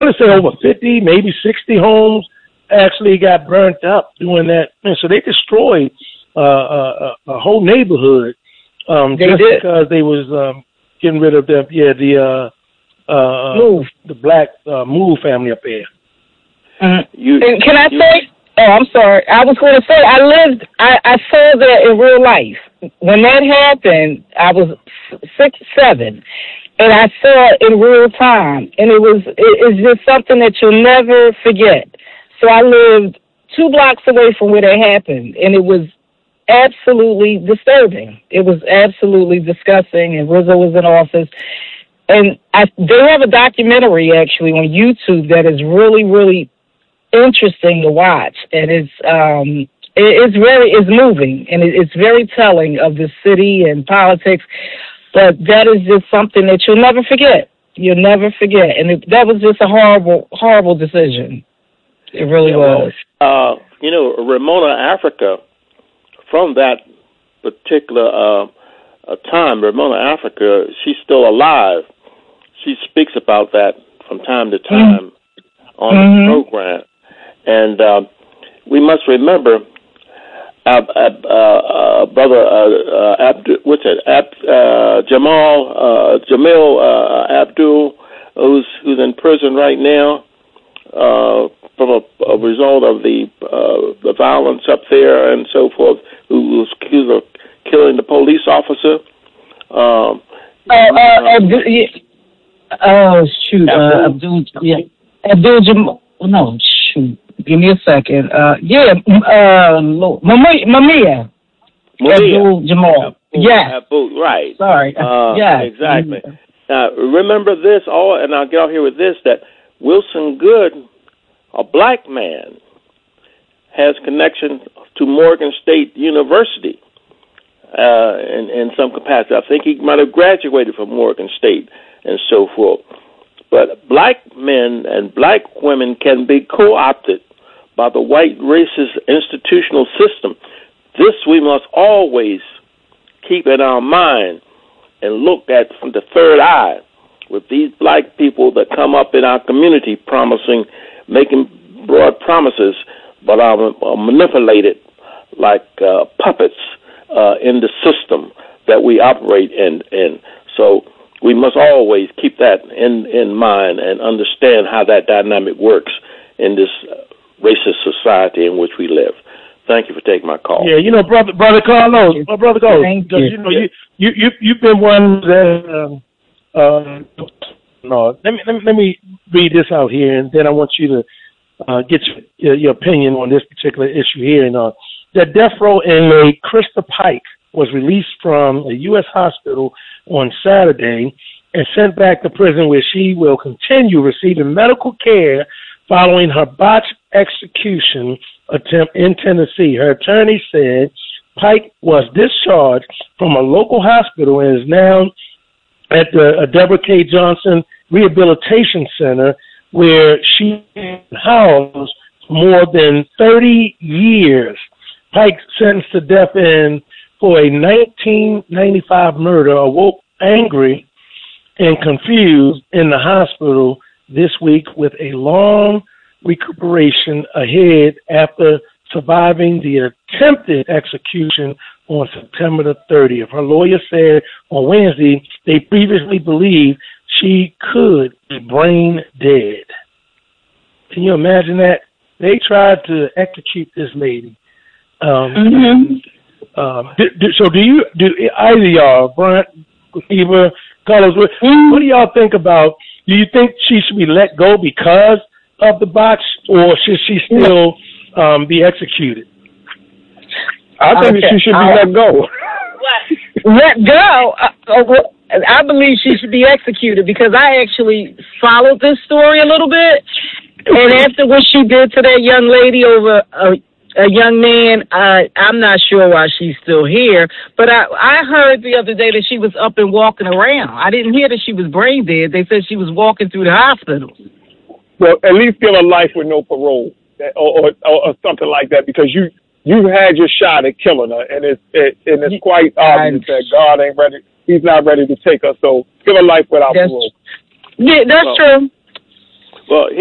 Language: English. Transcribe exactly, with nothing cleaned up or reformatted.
want to say over fifty, maybe sixty homes actually got burnt up doing that. And so they destroyed uh, a, a whole neighborhood um, they just did. because they was um, getting rid of the yeah the uh, uh, Move. the black uh, Move family up there. Mm-hmm. You, and can I you, say? Oh, I'm sorry. I was going to say I lived. I, I saw that in real life. When that happened, I was six, seven, and I saw it in real time, and it was. It, it's just something that you'll never forget. So I lived two blocks away from where that happened, and it was absolutely disturbing. It was absolutely disgusting, and Rizzo was in office. And I, they have a documentary, actually, on YouTube that is really, really interesting to watch. And it's um, it, it's very it's moving, and it, it's very telling of the city and politics. But that is just something that you'll never forget. You'll never forget. And it, that was just a horrible, horrible decision. It really yeah, was. Well, uh, you know, Ramona Africa, from that particular uh, uh, time, Ramona Africa, she's still alive. She speaks about that from time to time mm-hmm. on mm-hmm. the program. And uh, we must remember, uh, uh, uh, brother, uh, uh, Abdu, what's it, Ab, uh, Jamal, uh, Jamil uh, Abdul, who's, who's in prison right now, uh, from a, a result of the uh, the violence up there and so forth, who was accused of killing the police officer. Um, uh, uh, Abdul, yeah. Oh, shoot. Uh, Abdul, yeah. Abdul Jamal. No, shoot. Give me a second. Uh, yeah, uh, Mamiya. Mamiya. Abdul Jamal. Yeah. Right. Sorry. Uh, yeah. Exactly. Now, remember this, all, and I'll get out here with this, that Wilson Good, a black man, has connection to Morgan State University uh, in, in some capacity. I think he might have graduated from Morgan State and so forth. But black men and black women can be co-opted by the white racist institutional system. This we must always keep in our mind and look at from the third eye with these black people that come up in our community promising, making broad promises, but are, are manipulated like uh, puppets uh, in the system that we operate in. in. So we must always keep that in, in mind and understand how that dynamic works in this racist society in which we live. Thank you for taking my call. Yeah, you know, brother, brother Carlos, my brother Carlos, Thank you. you know, you, you, you, you've been one that, uh, uh, no, let me, let me, let me read this out here, and then I want you to, uh, get your, your opinion on this particular issue here. And, uh, that death row inmate Krista Pike was released from a U S hospital on Saturday and sent back to prison, where she will continue receiving medical care following her botched execution attempt in Tennessee. Her attorney said Pike was discharged from a local hospital and is now at the uh, Deborah K. Johnson Rehabilitation Center, where she housed for more than thirty years. Pike, sentenced to death in for a nineteen ninety-five murder, awoke angry and confused in the hospital this week with a long recuperation ahead after surviving the attempted execution on September the thirtieth. Her lawyer said on Wednesday they previously believed she could be brain dead. Can you imagine that? They tried to execute this lady. Um, mm-hmm. um, do, do, so do you, do either y'all, Brent, Eva, Carlos, what, mm-hmm. what do y'all think about, do you think she should be let go because of the botch, or should she still um, be executed? I think okay. she should be uh, let go. Let go? Uh, I believe she should be executed, because I actually followed this story a little bit. And after what she did to that young lady over a, a young man, uh, I'm not sure why she's still here. But I, I heard the other day that she was up and walking around. I didn't hear that she was brain dead. They said she was walking through the hospital. Well, at least give her life with no parole, or, or, or something like that, because you you've had your shot at killing her, and it's it, and it's quite obvious that God ain't ready. He's not ready to take her. So give her life without that's, parole. Yeah, that's well, true. Well,